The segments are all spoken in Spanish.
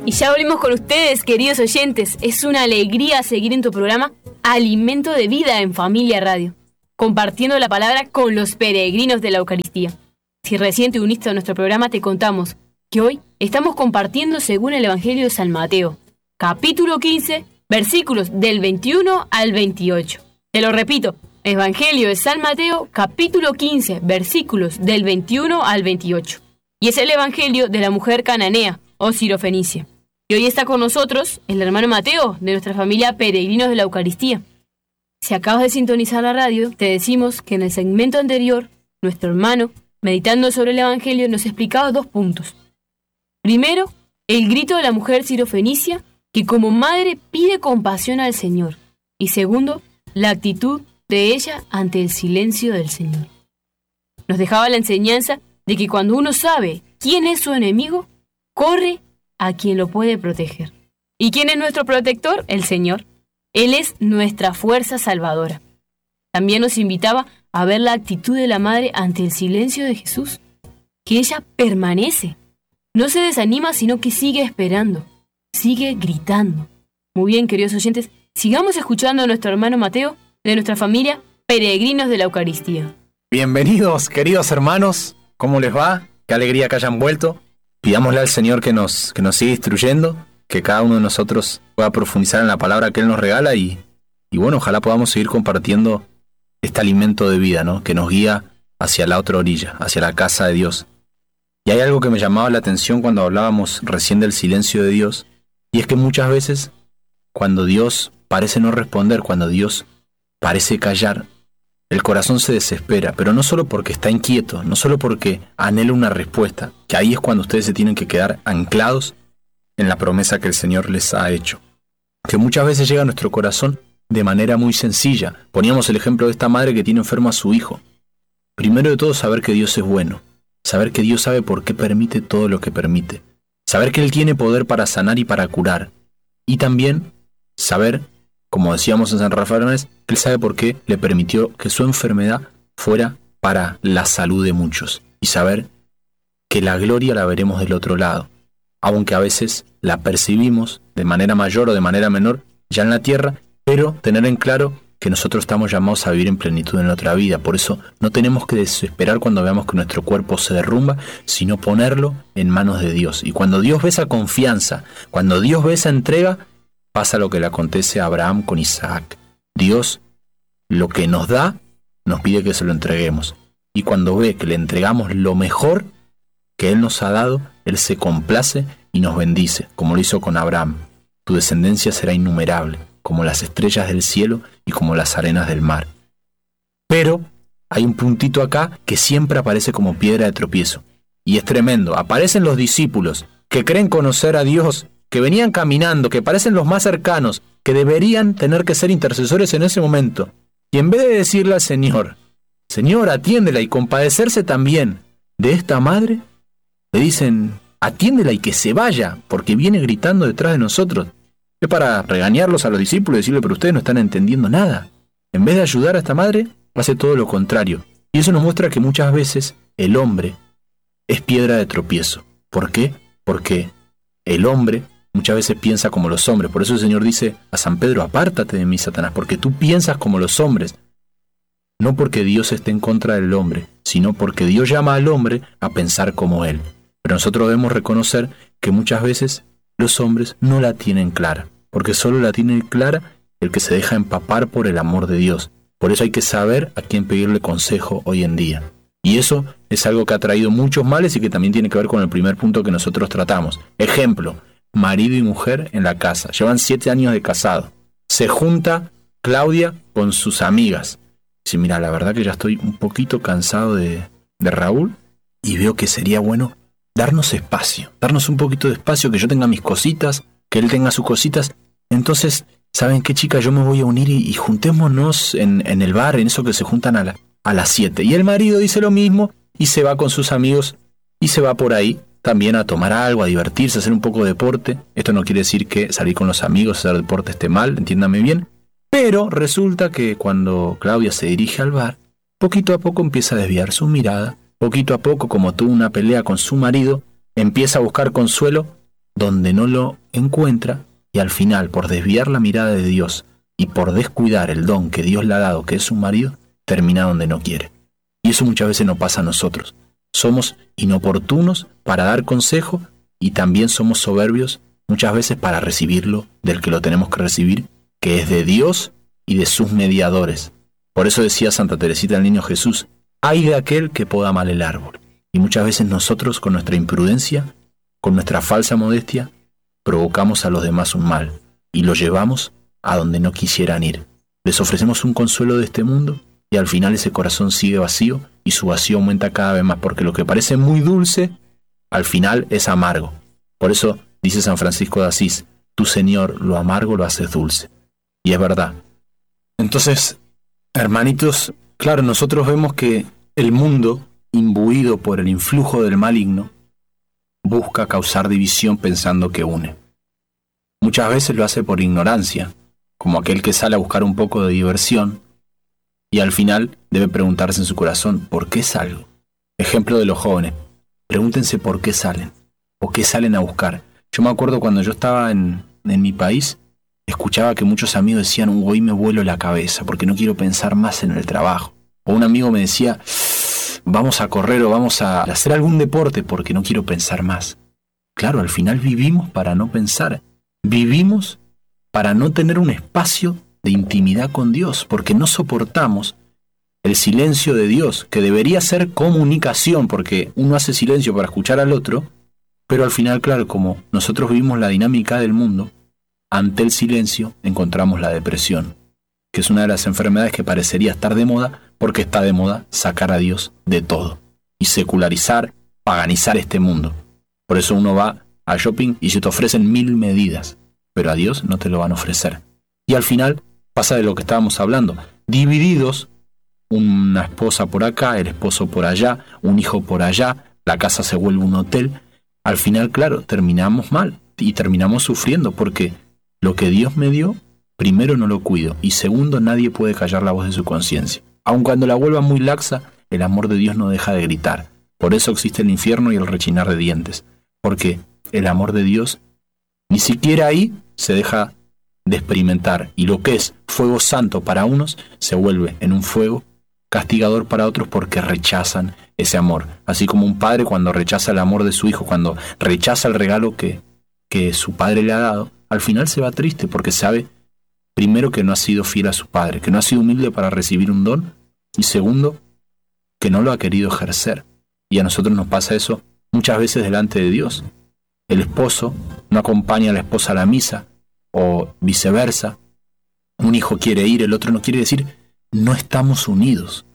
Y ya volvimos con ustedes, queridos oyentes. Es una alegría seguir en tu programa Alimento de Vida en Familia Radio, compartiendo la palabra con los peregrinos de la Eucaristía. Si recién te uniste a nuestro programa, te contamos que hoy estamos compartiendo según el Evangelio de San Mateo, capítulo 15, versículos del 21 al 28. Te lo repito, Evangelio de San Mateo, capítulo 15, versículos del 21 al 28. Y es el Evangelio de la mujer cananea, o sirofenicia. Y hoy está con nosotros el hermano Mateo, de nuestra familia Peregrinos de la Eucaristía. Si acabas de sintonizar la radio, te decimos que en el segmento anterior, nuestro hermano, meditando sobre el Evangelio, nos explicaba 2 puntos. Primero, el grito de la mujer sirofenicia, que como madre pide compasión al Señor. Y segundo, la actitud de ella ante el silencio del Señor. Nos dejaba la enseñanza de que cuando uno sabe quién es su enemigo, corre a quien lo puede proteger. ¿Y quién es nuestro protector? El Señor. Él es nuestra fuerza salvadora. También nos invitaba a ver la actitud de la madre ante el silencio de Jesús, que ella permanece. No se desanima, sino que sigue esperando, sigue gritando. Muy bien, queridos oyentes, sigamos escuchando a nuestro hermano Mateo, de nuestra familia Peregrinos de la Eucaristía. Bienvenidos, queridos hermanos. ¿Cómo les va? Qué alegría que hayan vuelto. Pidámosle al Señor que nos siga instruyendo, que cada uno de nosotros pueda profundizar en la palabra que Él nos regala y bueno, ojalá podamos seguir compartiendo este alimento de vida, ¿no? Que nos guía hacia la otra orilla, hacia la casa de Dios. Y hay algo que me llamaba la atención cuando hablábamos recién del silencio de Dios, y es que muchas veces cuando Dios parece no responder, cuando Dios parece callar, el corazón se desespera, pero no solo porque está inquieto, no solo porque anhela una respuesta, que ahí es cuando ustedes se tienen que quedar anclados en la promesa que el Señor les ha hecho. Que muchas veces llega a nuestro corazón de manera muy sencilla. Poníamos el ejemplo de esta madre que tiene enfermo a su hijo. Primero de todo, saber que Dios es bueno, saber que Dios sabe por qué permite todo lo que permite, saber que Él tiene poder para sanar y para curar, y también saber, como decíamos en San Rafael Hernández, que Él sabe por qué le permitió que su enfermedad fuera para la salud de muchos. Y saber que la gloria la veremos del otro lado, aunque a veces la percibimos de manera mayor o de manera menor ya en la tierra, pero tener en claro que nosotros estamos llamados a vivir en plenitud en la otra vida. Por eso no tenemos que desesperar cuando veamos que nuestro cuerpo se derrumba, sino ponerlo en manos de Dios. Y cuando Dios ve esa confianza, cuando Dios ve esa entrega, pasa lo que le acontece a Abraham con Isaac. Dios, lo que nos da, nos pide que se lo entreguemos. Y cuando ve que le entregamos lo mejor que Él nos ha dado, Él se complace y nos bendice, como lo hizo con Abraham. Tu descendencia será innumerable, como las estrellas del cielo y como las arenas del mar. Pero hay un puntito acá que siempre aparece como piedra de tropiezo. Y es tremendo. Aparecen los discípulos que creen conocer a Dios, que venían caminando, que parecen los más cercanos, que deberían tener que ser intercesores en ese momento. Y en vez de decirle al Señor, Señor, atiéndela, y compadecerse también de esta madre, le dicen, atiéndela y que se vaya, porque viene gritando detrás de nosotros. Es para regañarlos a los discípulos y decirle, pero ustedes no están entendiendo nada. En vez de ayudar a esta madre, hace todo lo contrario. Y eso nos muestra que muchas veces el hombre es piedra de tropiezo. ¿Por qué? Porque el hombre muchas veces piensa como los hombres. Por eso el Señor dice a San Pedro, apártate de mí, Satanás, porque tú piensas como los hombres. No porque Dios esté en contra del hombre, sino porque Dios llama al hombre a pensar como Él. Pero nosotros debemos reconocer que muchas veces los hombres no la tienen clara, porque solo la tiene clara el que se deja empapar por el amor de Dios. Por eso hay que saber a quién pedirle consejo hoy en día. Y eso es algo que ha traído muchos males y que también tiene que ver con el primer punto que nosotros tratamos. Ejemplo, marido y mujer en la casa. Llevan 7 años de casado. Se junta Claudia con sus amigas. Dice, mira, la verdad que ya estoy un poquito cansado de Raúl y veo que sería bueno darnos espacio, darnos un poquito de espacio, que yo tenga mis cositas, que él tenga sus cositas. Entonces, ¿saben qué, chicas? Yo me voy a unir y juntémonos en el bar, en eso que se juntan a las 7. Y el marido dice lo mismo y se va con sus amigos y se va por ahí también a tomar algo, a divertirse, a hacer un poco de deporte. Esto no quiere decir que salir con los amigos, hacer deporte esté mal, entiéndame bien. Pero resulta que cuando Claudia se dirige al bar, poquito a poco empieza a desviar su mirada. Poquito a poco, como tuvo una pelea con su marido, empieza a buscar consuelo donde no lo encuentra y al final, por desviar la mirada de Dios y por descuidar el don que Dios le ha dado, que es su marido, termina donde no quiere. Y eso muchas veces nos pasa a nosotros. Somos inoportunos para dar consejo y también somos soberbios muchas veces para recibirlo del que lo tenemos que recibir, que es de Dios y de sus mediadores. Por eso decía Santa Teresita del Niño Jesús, ay de aquel que poda mal el árbol. Y muchas veces nosotros, con nuestra imprudencia, con nuestra falsa modestia, provocamos a los demás un mal y los llevamos a donde no quisieran ir. Les ofrecemos un consuelo de este mundo y al final ese corazón sigue vacío y su vacío aumenta cada vez más, porque lo que parece muy dulce, al final es amargo. Por eso dice San Francisco de Asís, tu Señor lo amargo lo haces dulce. Y es verdad. Entonces, hermanitos, claro, nosotros vemos que el mundo, imbuido por el influjo del maligno, busca causar división pensando que une. Muchas veces lo hace por ignorancia, como aquel que sale a buscar un poco de diversión y al final debe preguntarse en su corazón, ¿por qué salgo? Ejemplo de los jóvenes, pregúntense por qué salen, o qué salen a buscar. Yo me acuerdo cuando yo estaba en mi país, escuchaba que muchos amigos decían, hoy me vuelo la cabeza porque no quiero pensar más en el trabajo. O un amigo me decía, vamos a correr o vamos a hacer algún deporte porque no quiero pensar más. Claro, al final vivimos para no pensar. Vivimos para no tener un espacio de intimidad con Dios, porque no soportamos el silencio de Dios, que debería ser comunicación, porque uno hace silencio para escuchar al otro, pero al final, claro, como nosotros vivimos la dinámica del mundo, ante el silencio encontramos la depresión, que es una de las enfermedades que parecería estar de moda, porque está de moda sacar a Dios de todo y secularizar, paganizar este mundo. Por eso uno va al shopping y se te ofrecen 1000 medidas, pero a Dios no te lo van a ofrecer. Y al final pasa de lo que estábamos hablando, divididos, una esposa por acá, el esposo por allá, un hijo por allá, la casa se vuelve un hotel. Al final, claro, terminamos mal y terminamos sufriendo porque lo que Dios me dio, primero no lo cuido y segundo nadie puede callar la voz de su conciencia. Aun cuando la vuelva muy laxa, el amor de Dios no deja de gritar. Por eso existe el infierno y el rechinar de dientes, porque el amor de Dios ni siquiera ahí se deja de experimentar, y lo que es fuego santo para unos se vuelve en un fuego castigador para otros porque rechazan ese amor. Así como un padre cuando rechaza el amor de su hijo, cuando rechaza el regalo que su padre le ha dado, al final se va triste porque sabe, primero, que no ha sido fiel a su padre, que no ha sido humilde para recibir un don, y segundo, que no lo ha querido ejercer. Y a nosotros nos pasa eso muchas veces delante de Dios. El esposo no acompaña a la esposa a la misa, o viceversa. Un hijo quiere ir, el otro no quiere, decir, no estamos unidos.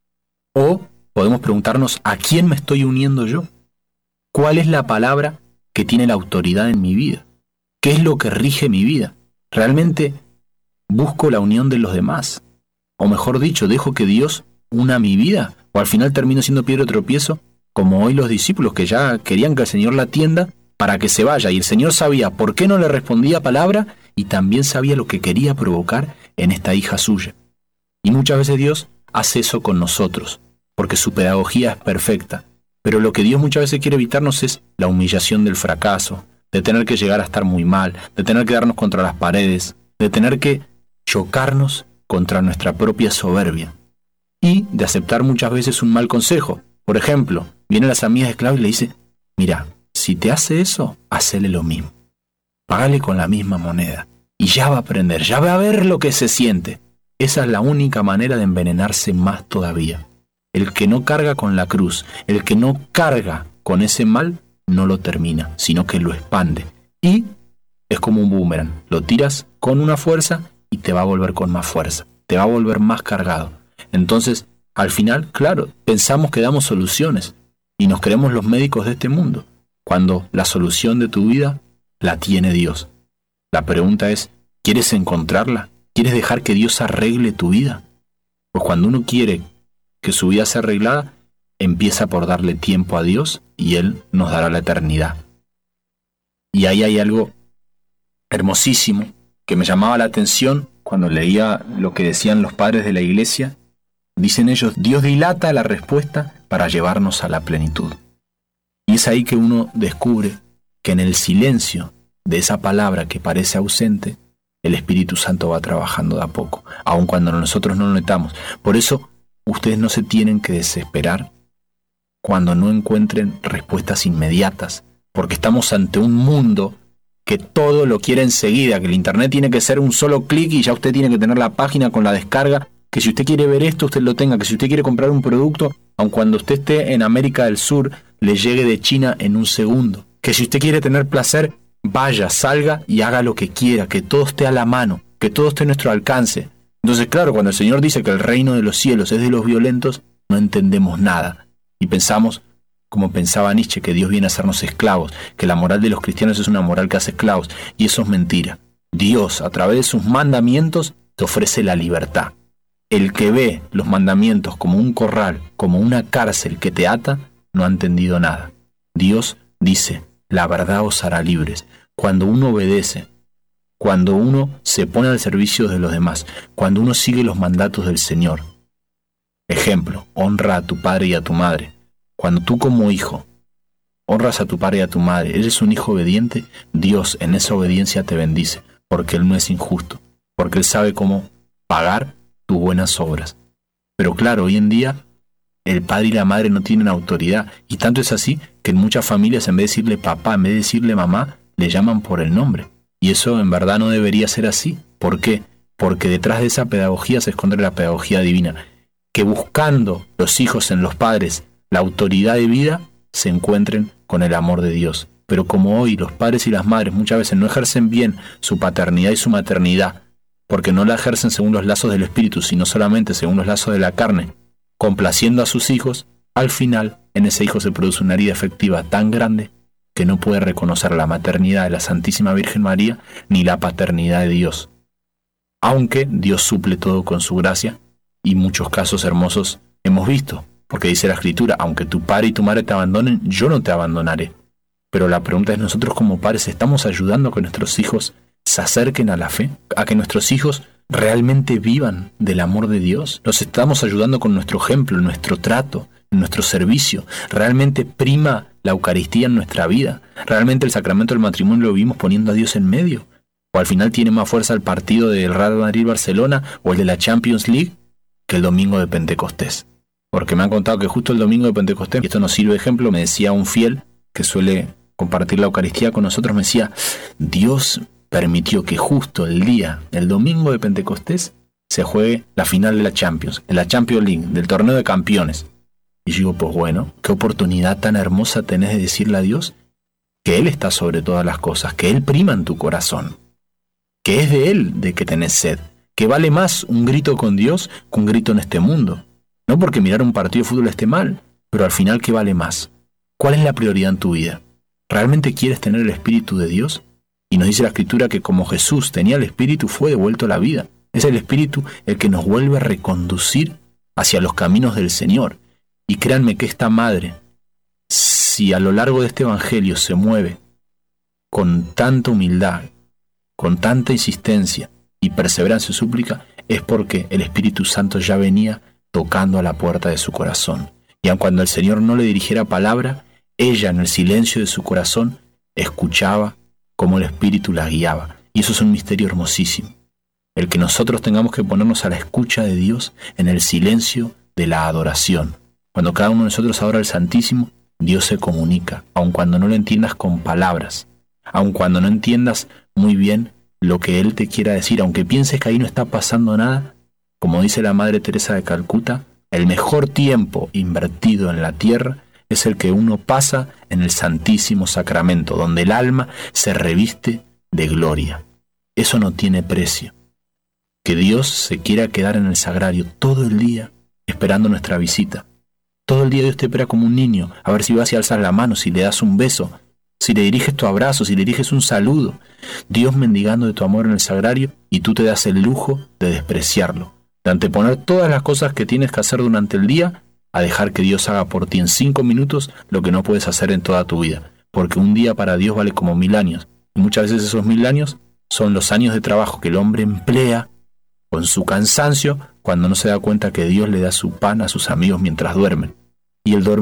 O podemos preguntarnos, ¿a quién me estoy uniendo yo? ¿Cuál es la palabra que tiene la autoridad en mi vida? ¿Qué es lo que rige mi vida? ¿Realmente busco la unión de los demás? O mejor dicho, ¿dejo que Dios una mi vida? ¿O al final termino siendo piedra de tropiezo, como hoy los discípulos que ya querían que el Señor la atienda para que se vaya? Y el Señor sabía por qué no le respondía palabra y también sabía lo que quería provocar en esta hija suya. Y muchas veces Dios hace eso con nosotros, porque su pedagogía es perfecta. Pero lo que Dios muchas veces quiere evitarnos es la humillación del fracaso, de tener que llegar a estar muy mal, de tener que darnos contra las paredes, de tener que chocarnos contra nuestra propia soberbia y de aceptar muchas veces un mal consejo. Por ejemplo, vienen las amigas de esclavos y le dicen, mira, si te hace eso, hacele lo mismo. Págale con la misma moneda y ya va a aprender, ya va a ver lo que se siente. Esa es la única manera de envenenarse más todavía. El que no carga con la cruz, el que no carga con ese mal, no lo termina, sino que lo expande. Y es como un boomerang, lo tiras con una fuerza y te va a volver con más fuerza, te va a volver más cargado. Entonces, al final, claro, pensamos que damos soluciones y nos creemos los médicos de este mundo, cuando la solución de tu vida la tiene Dios. La pregunta es, ¿quieres encontrarla? ¿Quieres dejar que Dios arregle tu vida? Pues cuando uno quiere que su vida sea arreglada, empieza por darle tiempo a Dios y Él nos dará la eternidad. Y ahí hay algo hermosísimo que me llamaba la atención cuando leía lo que decían los padres de la iglesia. Dicen ellos, Dios dilata la respuesta para llevarnos a la plenitud. Y es ahí que uno descubre que en el silencio de esa palabra que parece ausente, el Espíritu Santo va trabajando de a poco, aun cuando nosotros no lo notamos. Por eso, ustedes no se tienen que desesperar cuando no encuentren respuestas inmediatas, porque estamos ante un mundo que todo lo quiere enseguida, que el internet tiene que ser un solo clic y ya usted tiene que tener la página con la descarga, que si usted quiere ver esto, usted lo tenga, que si usted quiere comprar un producto, aun cuando usted esté en América del Sur, le llegue de China en un segundo, que si usted quiere tener placer, vaya, salga y haga lo que quiera, que todo esté a la mano, que todo esté a nuestro alcance. Entonces, claro, cuando el Señor dice que el reino de los cielos es de los violentos, no entendemos nada y pensamos, como pensaba Nietzsche, que Dios viene a hacernos esclavos, que la moral de los cristianos es una moral que hace esclavos, y eso es mentira. Dios, a través de sus mandamientos, te ofrece la libertad. El que ve los mandamientos como un corral, como una cárcel que te ata, no ha entendido nada. Dios dice, la verdad os hará libres. Cuando uno obedece, cuando uno se pone al servicio de los demás, cuando uno sigue los mandatos del Señor. Ejemplo, honra a tu padre y a tu madre. Cuando tú como hijo honras a tu padre y a tu madre, eres un hijo obediente, Dios en esa obediencia te bendice, porque Él no es injusto, porque Él sabe cómo pagar tus buenas obras. Pero claro, hoy en día el padre y la madre no tienen autoridad, y tanto es así que en muchas familias en vez de decirle papá, en vez de decirle mamá, le llaman por el nombre. Y eso en verdad no debería ser así. ¿Por qué? Porque detrás de esa pedagogía se esconde la pedagogía divina, que buscando los hijos en los padres la autoridad de vida, se encuentren con el amor de Dios. Pero como hoy los padres y las madres muchas veces no ejercen bien su paternidad y su maternidad, porque no la ejercen según los lazos del espíritu, sino solamente según los lazos de la carne, complaciendo a sus hijos, al final en ese hijo se produce una herida afectiva tan grande que no puede reconocer la maternidad de la Santísima Virgen María ni la paternidad de Dios. Aunque Dios suple todo con su gracia, y muchos casos hermosos hemos visto, porque dice la Escritura, aunque tu padre y tu madre te abandonen, yo no te abandonaré. Pero la pregunta es, nosotros como padres, ¿estamos ayudando a que nuestros hijos se acerquen a la fe? ¿A que nuestros hijos realmente vivan del amor de Dios? ¿Los estamos ayudando con nuestro ejemplo, en nuestro trato, en nuestro servicio? ¿Realmente prima la Eucaristía en nuestra vida? ¿Realmente el sacramento del matrimonio lo vivimos poniendo a Dios en medio? ¿O al final tiene más fuerza el partido del Real Madrid-Barcelona o el de la Champions League que el domingo de Pentecostés? Porque me han contado que justo el domingo de Pentecostés, y esto nos sirve de ejemplo, me decía un fiel que suele compartir la Eucaristía con nosotros, me decía, Dios permitió que justo el domingo de Pentecostés, se juegue la final de la Champions League, del torneo de campeones. Y yo digo, pues bueno, qué oportunidad tan hermosa tenés de decirle a Dios que Él está sobre todas las cosas, que Él prima en tu corazón, que es de Él de que tenés sed, que vale más un grito con Dios que un grito en este mundo. No porque mirar un partido de fútbol esté mal, pero al final, ¿qué vale más? ¿Cuál es la prioridad en tu vida? ¿Realmente quieres tener el Espíritu de Dios? Y nos dice la Escritura que como Jesús tenía el Espíritu, fue devuelto a la vida. Es el Espíritu el que nos vuelve a reconducir hacia los caminos del Señor. Y créanme que esta madre, si a lo largo de este Evangelio se mueve con tanta humildad, con tanta insistencia y perseverancia y súplica, es porque el Espíritu Santo ya venía tocando a la puerta de su corazón. Y aun cuando el Señor no le dirigiera palabra, ella en el silencio de su corazón escuchaba cómo el Espíritu la guiaba. Y eso es un misterio hermosísimo. El que nosotros tengamos que ponernos a la escucha de Dios en el silencio de la adoración. Cuando cada uno de nosotros adora al Santísimo, Dios se comunica, aun cuando no lo entiendas con palabras, aun cuando no entiendas muy bien lo que Él te quiera decir, aunque pienses que ahí no está pasando nada. Como dice la Madre Teresa de Calcuta, el mejor tiempo invertido en la tierra es el que uno pasa en el Santísimo Sacramento, donde el alma se reviste de gloria. Eso no tiene precio. Que Dios se quiera quedar en el sagrario todo el día esperando nuestra visita. Todo el día Dios te espera como un niño, a ver si vas y alzas la mano, si le das un beso, si le diriges tu abrazo, si le diriges un saludo. Dios mendigando de tu amor en el sagrario y tú te das el lujo de despreciarlo, de anteponer todas las cosas que tienes que hacer durante el día a dejar que Dios haga por ti en 5 minutos lo que no puedes hacer en toda tu vida. Porque un día para Dios vale como 1000 años. Y muchas veces esos 1000 años son los años de trabajo que el hombre emplea con su cansancio cuando no se da cuenta que Dios le da su pan a sus amigos mientras duermen. Y el dormir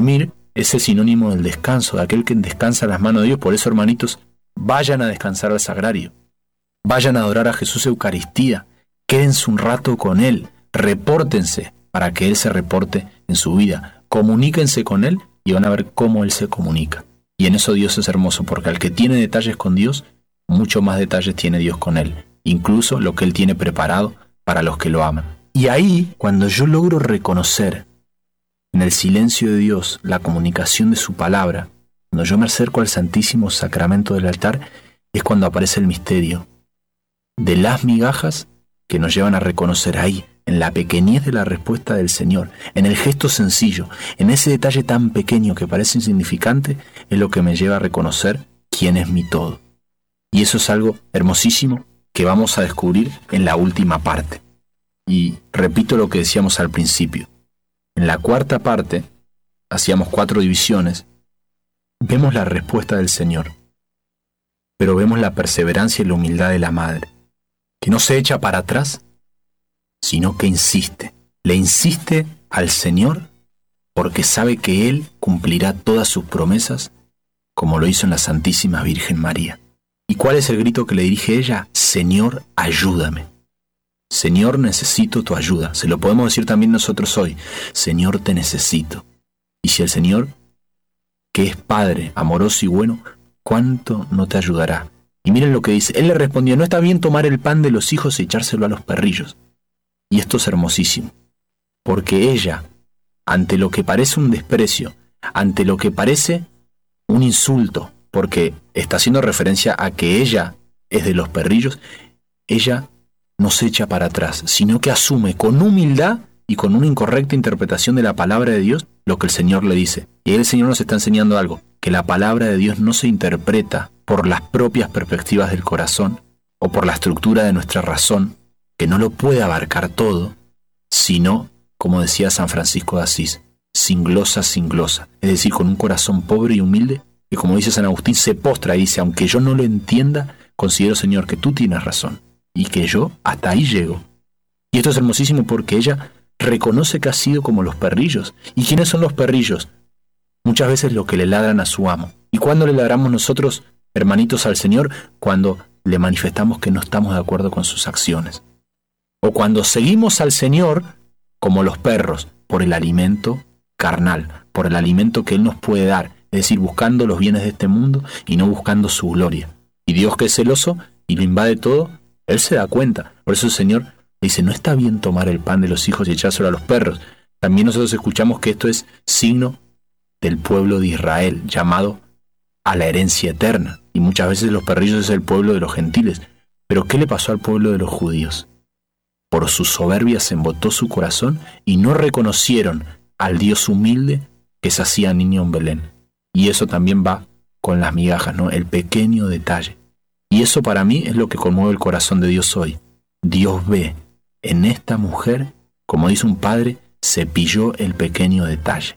es el sinónimo del descanso, de aquel que descansa en las manos de Dios. Por eso, hermanitos, vayan a descansar al sagrario. Vayan a adorar a Jesús Eucaristía. Quédense un rato con Él. Repórtense para que Él se reporte en su vida. Comuníquense con Él y van a ver cómo Él se comunica. Y en eso Dios es hermoso, porque al que tiene detalles con Dios, mucho más detalles tiene Dios con Él. Incluso lo que Él tiene preparado para los que lo aman. Y ahí, cuando yo logro reconocer en el silencio de Dios la comunicación de su palabra, cuando yo me acerco al Santísimo Sacramento del altar, es cuando aparece el misterio de las migajas que nos llevan a reconocer ahí, en la pequeñez de la respuesta del Señor, en el gesto sencillo, en ese detalle tan pequeño que parece insignificante, es lo que me lleva a reconocer quién es mi todo. Y eso es algo hermosísimo que vamos a descubrir en la última parte. Y repito lo que decíamos al principio. En la cuarta parte, hacíamos 4 divisiones, vemos la respuesta del Señor, pero vemos la perseverancia y la humildad de la madre, que no se echa para atrás, sino que insiste. Le insiste al Señor porque sabe que Él cumplirá todas sus promesas, como lo hizo en la Santísima Virgen María. ¿Y cuál es el grito que le dirige ella? Señor, ayúdame. Señor, necesito tu ayuda. Se lo podemos decir también nosotros hoy. Señor, te necesito. Y si el Señor, que es Padre, amoroso y bueno, ¿cuánto no te ayudará? Y miren lo que dice. Él le respondió, no está bien tomar el pan de los hijos y echárselo a los perrillos. Y esto es hermosísimo. Porque ella, ante lo que parece un desprecio, ante lo que parece un insulto, porque está haciendo referencia a que ella es de los perrillos, ella no se echa para atrás, sino que asume con humildad y con una incorrecta interpretación de la palabra de Dios lo que el Señor le dice. Y el Señor nos está enseñando algo, que la palabra de Dios no se interpreta por las propias perspectivas del corazón o por la estructura de nuestra razón, que no lo puede abarcar todo, sino, como decía San Francisco de Asís, sin glosa, es decir, con un corazón pobre y humilde, que como dice San Agustín, se postra y dice, aunque yo no lo entienda, considero, Señor, que tú tienes razón, y que yo hasta ahí llego. Y esto es hermosísimo porque ella reconoce que ha sido como los perrillos. ¿Y quiénes son los perrillos? Muchas veces lo que le ladran a su amo. ¿Y cuándo le ladramos nosotros, hermanitos, al Señor? Cuando le manifestamos que no estamos de acuerdo con sus acciones. O cuando seguimos al Señor como los perros, por el alimento carnal, por el alimento que Él nos puede dar, es decir, buscando los bienes de este mundo y no buscando su gloria. Y Dios, que es celoso y lo invade todo, Él se da cuenta. Por eso el Señor dice, no está bien tomar el pan de los hijos y echárselo a los perros. También nosotros escuchamos que esto es signo del pueblo de Israel, llamado a la herencia eterna. Y muchas veces los perrillos es el pueblo de los gentiles. Pero ¿qué le pasó al pueblo de los judíos? Por su soberbia se embotó su corazón y no reconocieron al Dios humilde que se hacía niño en Belén. Y eso también va con las migajas, ¿no? El pequeño detalle. Y eso para mí es lo que conmueve el corazón de Dios hoy. Dios ve en esta mujer, como dice un padre, se pilló el pequeño detalle.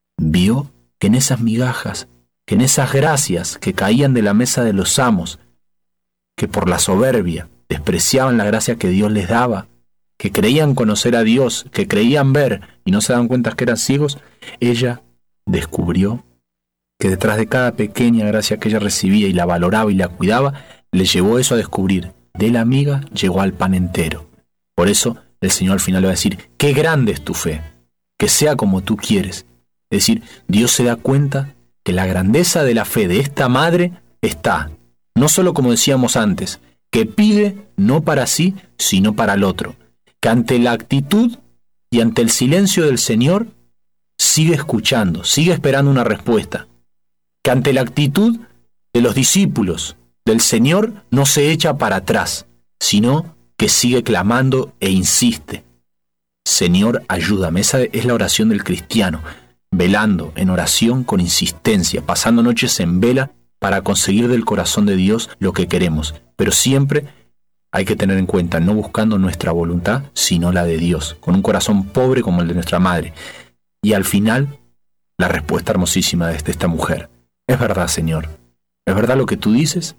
Vio que en esas migajas, que en esas gracias que caían de la mesa de los amos, que por la soberbia despreciaban la gracia que Dios les daba, que creían conocer a Dios, que creían ver y no se daban cuenta que eran ciegos, ella descubrió que detrás de cada pequeña gracia que ella recibía y la valoraba y la cuidaba, le llevó eso a descubrir. De la miga llegó al pan entero. Por eso el Señor al final le va a decir, qué grande es tu fe, que sea como tú quieres. Es decir, Dios se da cuenta que la grandeza de la fe de esta madre está, no solo como decíamos antes, que pide no para sí, sino para el otro. Que ante la actitud y ante el silencio del Señor, sigue escuchando, sigue esperando una respuesta. Que ante la actitud de los discípulos del Señor no se echa para atrás, sino que sigue clamando e insiste. Señor, ayúdame. Esa es la oración del cristiano, velando en oración con insistencia, pasando noches en vela para conseguir del corazón de Dios lo que queremos, pero siempre hay que tener en cuenta, no buscando nuestra voluntad, sino la de Dios, con un corazón pobre como el de nuestra madre. Y al final, la respuesta hermosísima de esta mujer. Es verdad, Señor, es verdad lo que tú dices,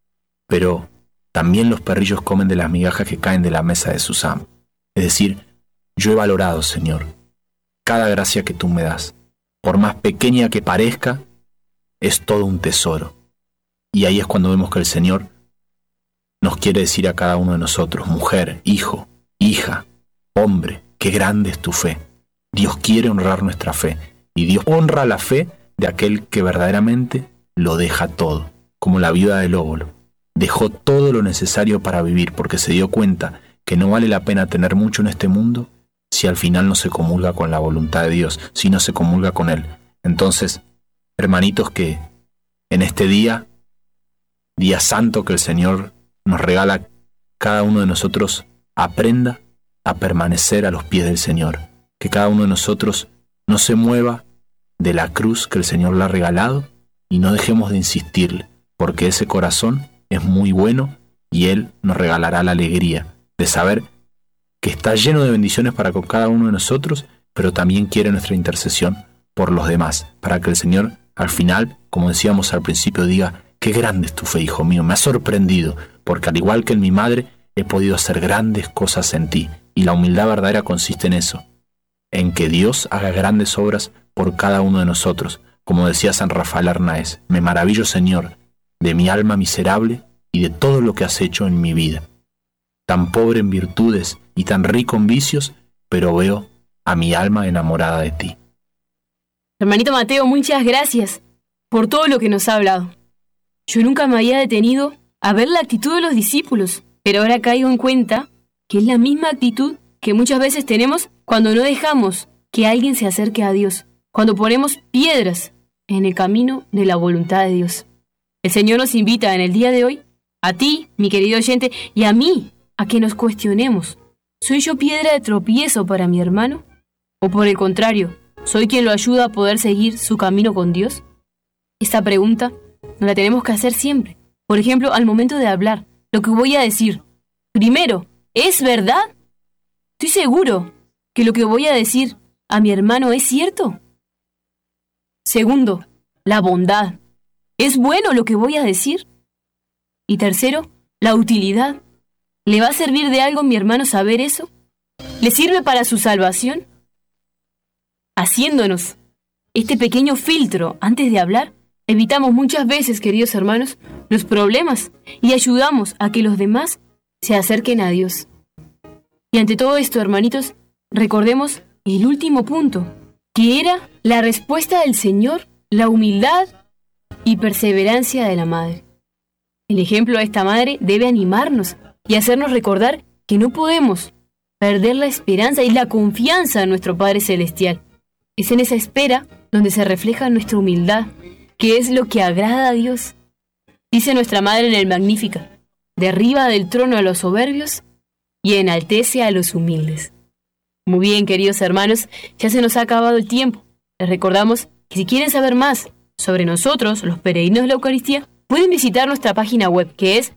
pero también los perrillos comen de las migajas que caen de la mesa de sus amos. Es decir, yo he valorado, Señor, cada gracia que tú me das. por más pequeña que parezca, es todo un tesoro. Y ahí es cuando vemos que el Señor nos quiere decir a cada uno de nosotros, mujer, hijo, hija, hombre, qué grande es tu fe. Dios quiere honrar nuestra fe, y Dios honra la fe de aquel que verdaderamente lo deja todo, como la viuda del óbolo. Dejó todo lo necesario para vivir porque se dio cuenta que no vale la pena tener mucho en este mundo si al final no se comulga con la voluntad de Dios, si no se comulga con Él. Entonces, hermanitos, que en este día santo que el Señor nos regala, cada uno de nosotros aprenda a permanecer a los pies del Señor. Que cada uno de nosotros no se mueva de la cruz que el Señor le ha regalado y no dejemos de insistirle, porque ese corazón es muy bueno y Él nos regalará la alegría de saber que está lleno de bendiciones para con cada uno de nosotros, pero también quiere nuestra intercesión por los demás, para que el Señor al final, como decíamos al principio, diga: qué grande es tu fe, hijo mío, me ha sorprendido, porque al igual que en mi madre, he podido hacer grandes cosas en ti. Y la humildad verdadera consiste en eso, en que Dios haga grandes obras por cada uno de nosotros. Como decía San Rafael Arnaez: me maravillo, Señor, de mi alma miserable y de todo lo que has hecho en mi vida. Tan pobre en virtudes y tan rico en vicios, pero veo a mi alma enamorada de ti. Hermanito Mateo, muchas gracias por todo lo que nos ha hablado. Yo nunca me había detenido a ver la actitud de los discípulos, pero ahora caigo en cuenta que es la misma actitud que muchas veces tenemos cuando no dejamos que alguien se acerque a Dios, cuando ponemos piedras en el camino de la voluntad de Dios. El Señor nos invita en el día de hoy, a ti, mi querido oyente, y a mí, a que nos cuestionemos: ¿soy yo piedra de tropiezo para mi hermano? ¿O por el contrario, soy quien lo ayuda a poder seguir su camino con Dios? Esta pregunta nos la tenemos que hacer siempre. Por ejemplo, al momento de hablar, lo que voy a decir. Primero, ¿es verdad? ¿Estoy seguro que lo que voy a decir a mi hermano es cierto? Segundo, la bondad. ¿Es bueno lo que voy a decir? Y tercero, la utilidad. ¿Le va a servir de algo a mi hermano saber eso? ¿Le sirve para su salvación? Haciéndonos este pequeño filtro antes de hablar, evitamos muchas veces, queridos hermanos, los problemas y ayudamos a que los demás se acerquen a Dios. Y ante todo esto, hermanitos, recordemos el último punto, que era la respuesta del Señor, la humildad y perseverancia de la madre. El ejemplo de esta madre debe animarnos y hacernos recordar que no podemos perder la esperanza y la confianza en nuestro Padre Celestial. Es en esa espera donde se refleja nuestra humildad, que es lo que agrada a Dios. Dice nuestra madre en el Magníficat: derriba del trono a los soberbios y enaltece a los humildes. Muy bien, queridos hermanos, ya se nos ha acabado el tiempo. Les recordamos que si quieren saber más sobre nosotros, los peregrinos de la Eucaristía, pueden visitar nuestra página web, que es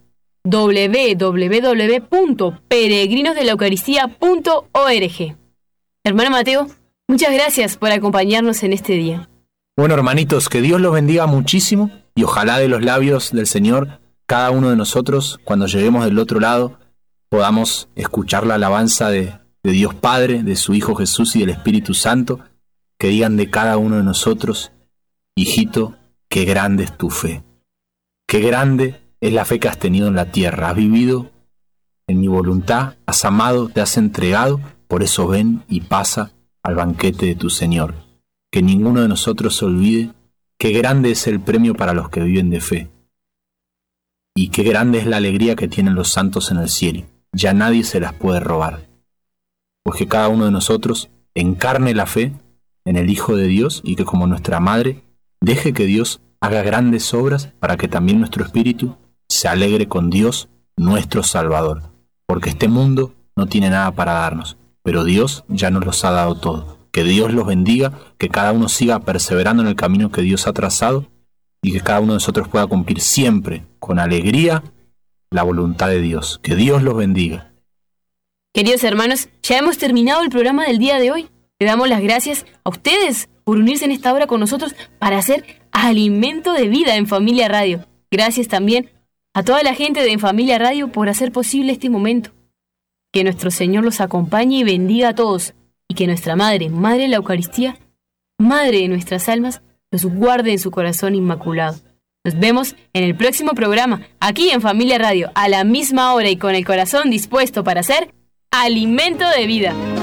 www.peregrinosdelaucaristía.org. Hermano Mateo, muchas gracias por acompañarnos en este día. Bueno, hermanitos, que Dios los bendiga muchísimo y ojalá de los labios del Señor, cada uno de nosotros, cuando lleguemos del otro lado, podamos escuchar la alabanza de Dios Padre, de su Hijo Jesús y del Espíritu Santo, que digan de cada uno de nosotros: hijito, qué grande es tu fe. Qué grande es la fe que has tenido en la tierra. Has vivido en mi voluntad, has amado, te has entregado, por eso ven y pasa al banquete de tu Señor. Que ninguno de nosotros se olvide qué grande es el premio para los que viven de fe. Y qué grande es la alegría que tienen los santos en el cielo. Ya nadie se las puede robar. Pues que cada uno de nosotros encarne la fe en el Hijo de Dios y que, como nuestra madre, deje que Dios haga grandes obras para que también nuestro espíritu se alegre con Dios, nuestro Salvador. Porque este mundo no tiene nada para darnos, pero Dios ya nos los ha dado todo. Que Dios los bendiga, que cada uno siga perseverando en el camino que Dios ha trazado y que cada uno de nosotros pueda cumplir siempre con alegría la voluntad de Dios. Que Dios los bendiga. Queridos hermanos, ya hemos terminado el programa del día de hoy. Le damos las gracias a ustedes por unirse en esta hora con nosotros para hacer Alimento de Vida en Familia Radio. Gracias también a toda la gente de En Familia Radio por hacer posible este momento. Que nuestro Señor los acompañe y bendiga a todos, y que nuestra Madre, Madre de la Eucaristía, Madre de nuestras almas, los guarde en su corazón inmaculado. Nos vemos en el próximo programa, aquí en Familia Radio, a la misma hora y con el corazón dispuesto para ser alimento de vida.